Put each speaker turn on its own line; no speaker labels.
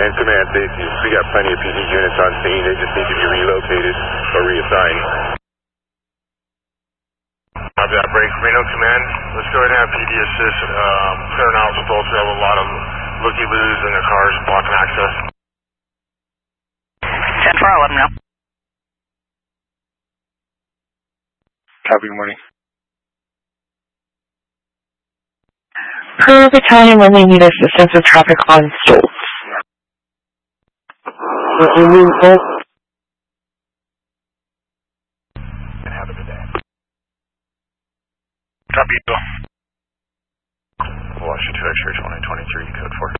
Command Safety. We got plenty of PD units on scene. They just need to be relocated or reassigned.
Copy that, break. Reno Command, let's go ahead and have PD assist. Clearing out with Ultra. We have a lot of looky-loos in their cars blocking access.
10-4, I'll let them know.
Copy, good morning.
Per battalion when they need assistance with traffic on Stoltz.
Have a good day. Copy, Eagle. Washington 2 X-ray 2023, code 4.